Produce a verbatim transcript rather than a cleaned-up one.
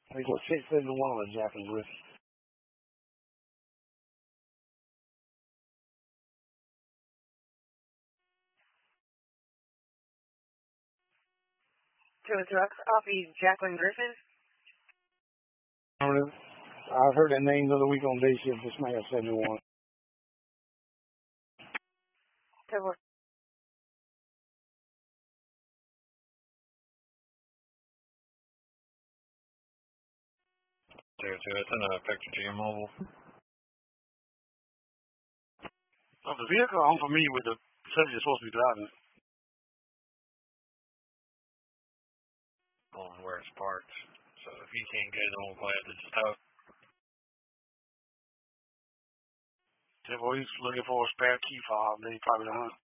I think what six seven one with Jacqueline Griffin. To a truck coffee, Jacqueline Griffin. I've heard that name the other week on day shift. This man seventy-one. To what? Two two. It's in a picture to your mobile. Of the vehicle, I'm familiar with the subject supposed to be driving. On where it's parked. So if you can't get it, then we'll play at the stop. If he's looking for a spare key fob, then he probably don't.